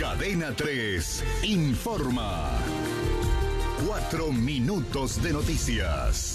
Cadena 3 informa. 4 minutos de noticias.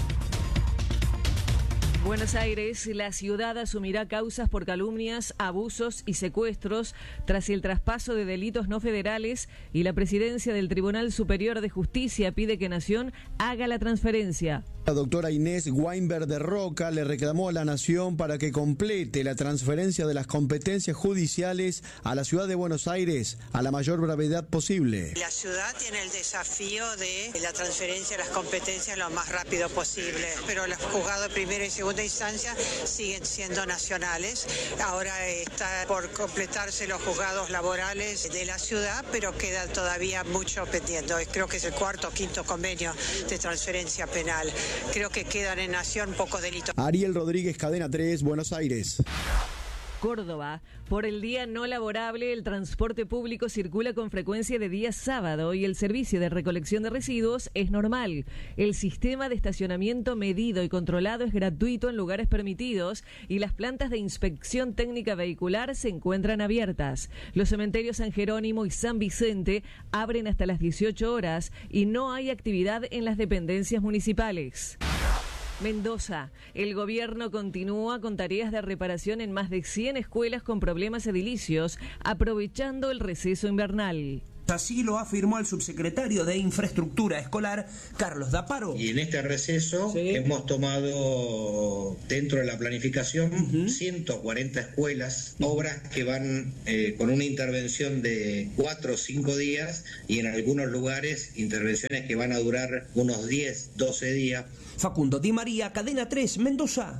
Buenos Aires, la ciudad asumirá causas por calumnias, abusos y secuestros tras el traspaso de delitos no federales y la presidencia del Tribunal Superior de Justicia pide que Nación haga la transferencia. La doctora Inés Weinberg de Roca le reclamó a la Nación para que complete la transferencia de las competencias judiciales a la ciudad de Buenos Aires a la mayor brevedad posible. La ciudad tiene el desafío de la transferencia de las competencias lo más rápido posible, pero los juzgados de primera y segunda instancia siguen siendo nacionales. Ahora está por completarse los juzgados laborales de la ciudad, pero queda todavía mucho pendiente. Creo que es el cuarto o quinto convenio de transferencia penal. Creo que quedan en Nación pocos delitos. Ariel Rodríguez, Cadena 3, Buenos Aires. Córdoba. Por el día no laborable, el transporte público circula con frecuencia de día sábado y el servicio de recolección de residuos es normal. El sistema de estacionamiento medido y controlado es gratuito en lugares permitidos y las plantas de inspección técnica vehicular se encuentran abiertas. Los cementerios San Jerónimo y San Vicente abren hasta las 18 horas y no hay actividad en las dependencias municipales. Mendoza. El gobierno continúa con tareas de reparación en más de 100 escuelas con problemas edilicios, aprovechando el receso invernal. Así lo afirmó el subsecretario de Infraestructura Escolar, Carlos Daparo. Y en este receso hemos tomado dentro de la planificación 140 escuelas, obras que van con una intervención de 4 o 5 días y en algunos lugares intervenciones que van a durar unos 10, 12 días. Facundo Di María, Cadena 3, Mendoza.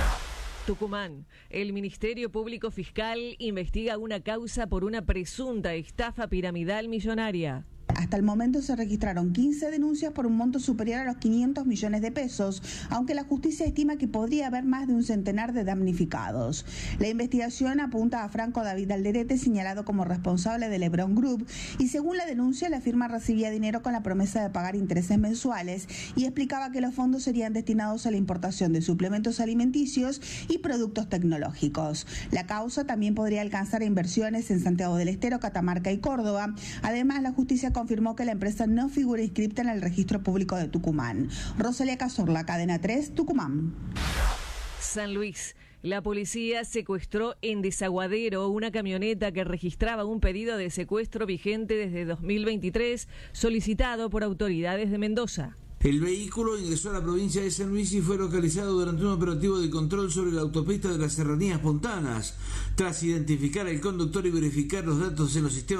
Tucumán. El Ministerio Público Fiscal investiga una causa por una presunta estafa piramidal millonaria. Hasta el momento se registraron 15 denuncias por un monto superior a los 500 millones de pesos, aunque la justicia estima que podría haber más de un centenar de damnificados. La investigación apunta a Franco David Alderete, señalado como responsable del Lebron Group, y según la denuncia, la firma recibía dinero con la promesa de pagar intereses mensuales y explicaba que los fondos serían destinados a la importación de suplementos alimenticios y productos tecnológicos. La causa también podría alcanzar inversiones en Santiago del Estero, Catamarca y Córdoba. Además, la justicia confirmó que la empresa no figura inscripta en el registro público de Tucumán. Rosalía Cazorla, Cadena 3, Tucumán. San Luis. La policía secuestró en Desaguadero una camioneta que registraba un pedido de secuestro vigente desde 2023, solicitado por autoridades de Mendoza. El vehículo ingresó a la provincia de San Luis y fue localizado durante un operativo de control sobre la autopista de las Serranías Pontanas. Tras identificar al conductor y verificar los datos en los sistemas